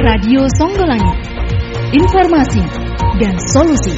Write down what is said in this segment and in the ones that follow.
Radio Songgolangit, informasi dan solusi.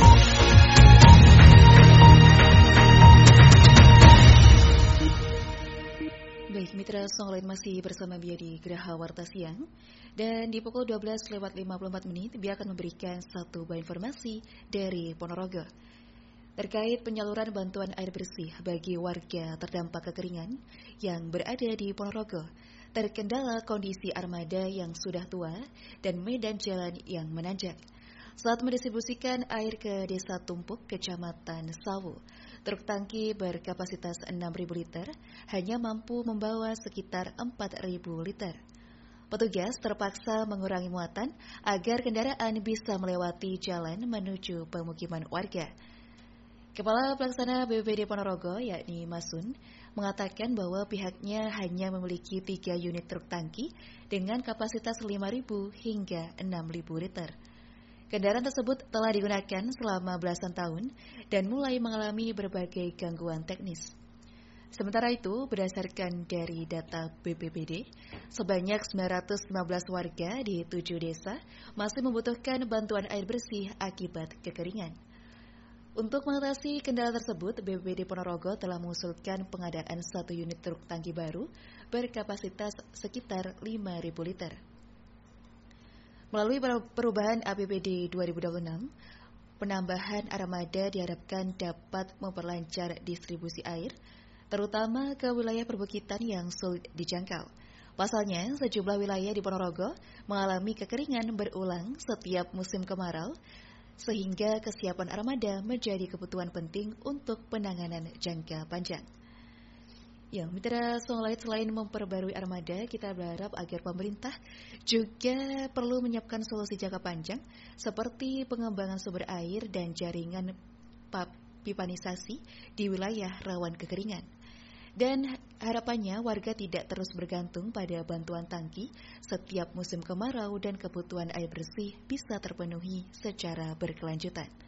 Baik, Mitra Songgolangit masih bersama Bia di Geraha Warta Siang. Dan di pukul 12:54 Bia akan memberikan satu buah informasi dari Ponorogo terkait penyaluran bantuan air bersih bagi warga terdampak kekeringan yang berada di Ponorogo. Terkendala kondisi armada yang sudah tua dan medan jalan yang menanjak. Saat mendistribusikan air ke Desa Tumpuk, Kecamatan Sawu, truk tangki berkapasitas 6.000 liter hanya mampu membawa sekitar 4.000 liter. Petugas terpaksa mengurangi muatan agar kendaraan bisa melewati jalan menuju pemukiman warga. Kepala Pelaksana BPBD Ponorogo, yakni Masun, mengatakan bahwa pihaknya hanya memiliki 3 unit truk tangki dengan kapasitas 5.000 hingga 6.000 liter. Kendaraan tersebut telah digunakan selama belasan tahun dan mulai mengalami berbagai gangguan teknis. Sementara itu, berdasarkan dari data BPBD, sebanyak 915 warga di 7 desa masih membutuhkan bantuan air bersih akibat kekeringan. Untuk mengatasi kendala tersebut, BPBD Ponorogo telah mengusulkan pengadaan 1 unit truk tangki baru berkapasitas sekitar 5.000 liter. Melalui perubahan APBD 2026, penambahan armada diharapkan dapat memperlancar distribusi air, terutama ke wilayah perbukitan yang sulit dijangkau. Pasalnya, sejumlah wilayah di Ponorogo mengalami kekeringan berulang setiap musim kemarau, sehingga kesiapan armada menjadi kebutuhan penting untuk penanganan jangka panjang. Ya, Mitra Songgolangit, selain memperbarui armada, kita berharap agar pemerintah juga perlu menyiapkan solusi jangka panjang seperti pengembangan sumber air dan jaringan pipanisasi di wilayah rawan kekeringan. Dan harapannya warga tidak terus bergantung pada bantuan tangki setiap musim kemarau dan kebutuhan air bersih bisa terpenuhi secara berkelanjutan.